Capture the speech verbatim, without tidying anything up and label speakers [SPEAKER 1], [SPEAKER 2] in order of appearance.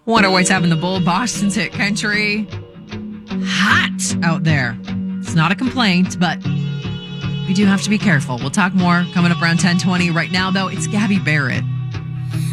[SPEAKER 1] Wonder what's happening the Bull, Boston's Hit Country. Hot out there. It's not a complaint, but we do have to be careful. We'll talk more coming up around ten twenty. Right now, though, it's Gabby Barrett.